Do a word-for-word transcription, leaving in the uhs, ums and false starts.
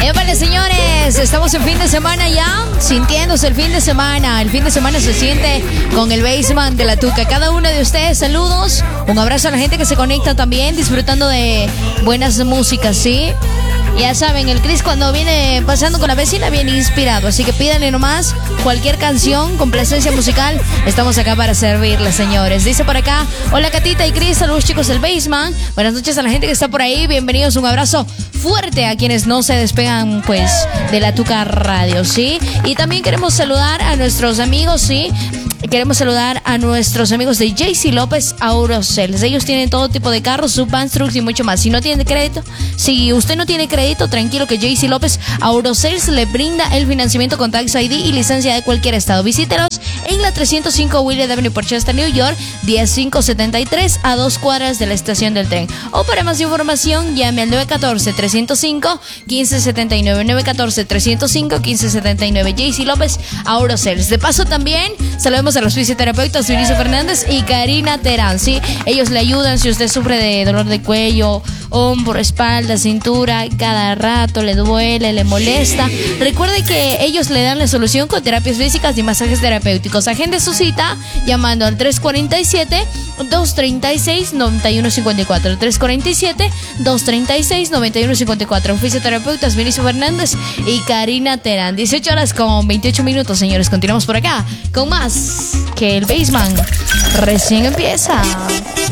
Vale, señores, estamos en fin de semana ya, sintiéndose el fin de semana. El fin de semana se siente con el Bassman de la Tuca. Cada uno de ustedes, saludos. Un abrazo a la gente que se conecta también, disfrutando de buenas músicas, ¿sí? Ya saben, el Chris cuando viene pasando con la vecina viene inspirado, así que pídanle nomás cualquier canción, complacencia musical. Estamos acá para servirles, señores. Dice por acá, hola Catita y Chris, saludos chicos del Bassman. Buenas noches a la gente que está por ahí, bienvenidos, un abrazo fuerte a quienes no se despegan pues de la Tuca Radio, ¿sí? Y también queremos saludar a nuestros amigos, ¿sí? Queremos saludar a nuestros amigos de J C López Aurosales. Ellos tienen todo tipo de carros, subvans, trucks y mucho más. Si no tiene crédito, si usted no tiene crédito, tranquilo que J C López Aurosales le brinda el financiamiento con Tax I D y licencia de cualquier estado. Visítelos en la trescientos cinco William Avenue, Porchester, New York, diez mil quinientos setenta y tres, a dos cuadras de la estación del tren. O para más información, llame al nueve uno cuatro, tres cero cinco, uno cinco siete nueve, nueve uno cuatro, tres cero cinco, uno cinco siete nueve. J C López Aurosales. De paso también, saludemos a los fisioterapeutas Vinicio Fernández y Karina Terán, ¿sí? Ellos le ayudan si usted sufre de dolor de cuello, hombro, espalda, cintura, cada rato le duele, le molesta. Recuerde que ellos le dan la solución con terapias físicas y masajes terapéuticos. Agende su cita llamando al tres cuatro siete, dos tres seis, nueve uno cinco cuatro. tres cuatro siete, dos tres seis, nueve uno cinco cuatro. Fisioterapeutas Vinicio Fernández y Karina Terán. dieciocho horas con veintiocho minutos, señores. Continuamos por acá con más que el Bassman recién empieza.